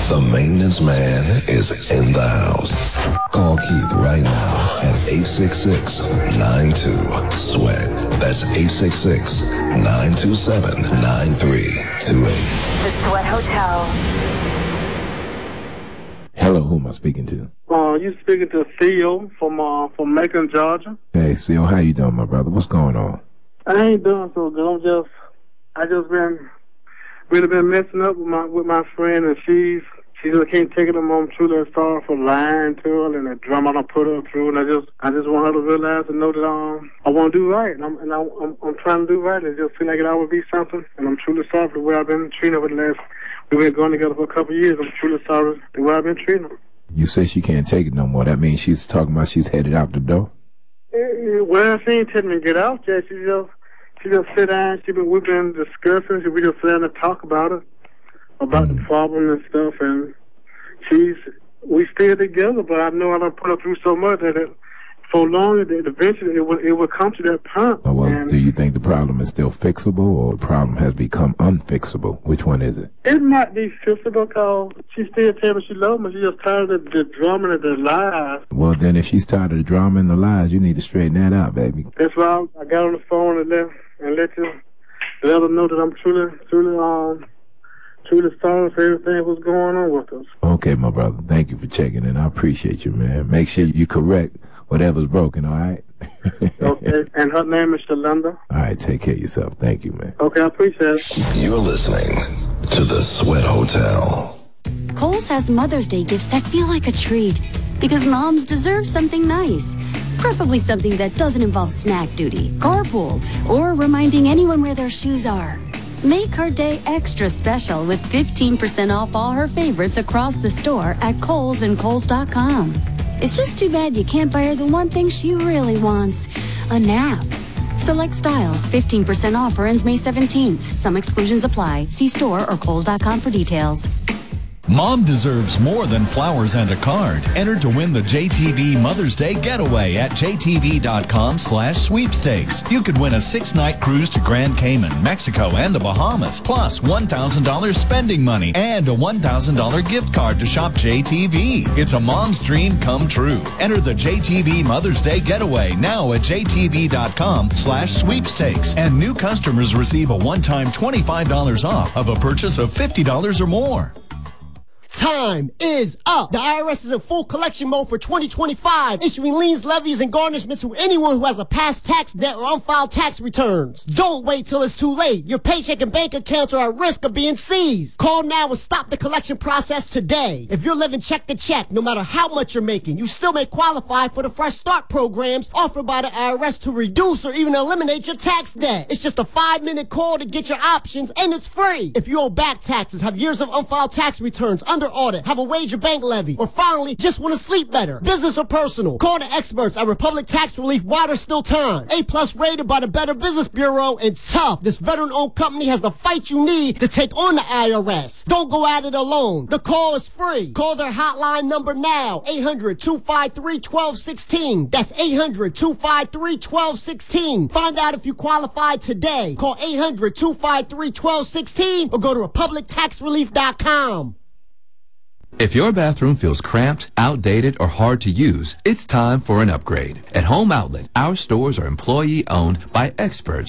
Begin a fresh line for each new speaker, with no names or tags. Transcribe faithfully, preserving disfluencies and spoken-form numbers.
The maintenance man is in the house. Call Keith right now at eight six six, nine two, sweat. That's eight six six, nine two seven, nine three two eight.
The Sweat Hotel.
Hello, who am I speaking to?
Uh, you speaking to Theo from uh, from Macon, Georgia.
Hey, Theo, how you doing, my brother? What's going on?
I ain't doing so good. I'm just, I just been, really been messing up with my with my friend, and she's, she just can't take it no more. I'm truly sorry for lying to her and the drama I put her through, and I just, I just want her to realize and know that um, I want to do right, and I'm, and I, I'm, I'm trying to do right, and it just feel like it always be something, and I'm truly sorry for the way I've been treating her for the last. We've been going together for a couple of years. I'm truly sorry the way I've been treating her.
You say she can't take it no more. That means she's talking about she's headed out the door?
Uh, well, she ain't telling me to get out yet. She just, she just sit down. She been, we've been discussing. She, we just sit down and talk about it, about mm. the problem and stuff. And she's, we still together, but I know I done put her through so much that it, for long, that eventually it will, it will come to that point.
Oh, well,
and
do you think the problem is still fixable, or the problem has become unfixable? Which one is it?
It might be fixable because she still tells me she loves me. She's just tired of the drama and the lies.
Well, then if she's tired of the drama and the lies, you need to straighten that out, baby.
That's why I got on the phone and let, and let you let her know that I'm truly, truly, um, truly sorry for everything that was going on with us.
Okay, my brother. Thank you for checking in. I appreciate you, man. Make sure you correct whatever's broken, all right?
Okay, and her name is Shalanda.
All right, take care of yourself. Thank you, man.
Okay, I appreciate it.
You're listening to The Sweat Hotel.
Kohl's has Mother's Day gifts that feel like a treat because moms deserve something nice. Preferably something that doesn't involve snack duty, carpool, or reminding anyone where their shoes are. Make her day extra special with fifteen percent off all her favorites across the store at Kohl's and Kohl's dot com. It's just too bad you can't buy her the one thing she really wants, a nap. Select styles, fifteen percent off or ends May seventeenth. Some exclusions apply. See store or Kohl's dot com for details.
Mom deserves more than flowers and a card. Enter to win the J T V Mother's Day Getaway at J T V dot com slash sweepstakes. You could win a six-night cruise to Grand Cayman, Mexico, and the Bahamas, plus one thousand dollars spending money and a one thousand dollars gift card to shop J T V. It's a mom's dream come true. Enter the J T V Mother's Day Getaway now at J T V dot com slash sweepstakes. And new customers receive a one-time twenty-five dollars off of a purchase of fifty dollars or more.
Time is up. The I R S is in full collection mode for twenty twenty-five, issuing liens, levies, and garnishments to anyone who has a past tax debt or unfiled tax returns. Don't wait till it's too late. Your paycheck and bank accounts are at risk of being seized. Call now and stop the collection process today. If you're living check to check, no matter how much you're making, you still may qualify for the Fresh Start programs offered by the I R S to reduce or even eliminate your tax debt. It's just a five-minute call to get your options, and it's free. If you owe back taxes, have years of unfiled tax returns, under audit, have a wage or bank levy, or finally just want to sleep better, business or personal, call the experts at Republic Tax Relief while there's still time. A plus rated by the Better Business Bureau, and tough. This veteran-owned company has the fight you need to take on the I R S. Don't go at it alone. The call is free. Call their hotline number now, eight hundred, two five three, one two one six. That's eight hundred, two five three, one two one six. Find out if you qualify today. Call eight hundred, two five three, one two one six or go to Republic Tax Relief dot com.
If your bathroom feels cramped, outdated, or hard to use, it's time for an upgrade. At Home Outlet, our stores are employee-owned by experts